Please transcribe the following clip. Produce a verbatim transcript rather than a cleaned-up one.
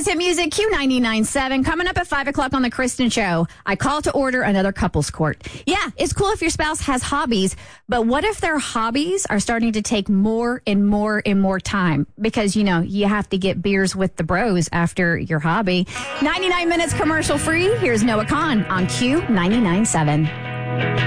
Today's hit music, Q ninety-nine point seven. Coming up at five o'clock on The Kristen Show, I call to order another couples court. Yeah, it's cool if your spouse has hobbies, but what if their hobbies are starting to take more and more and more time? Because, you know, you have to get beers with the bros after your hobby. ninety-nine minutes commercial free. Here's Noah Kahn on Q ninety-nine point seven.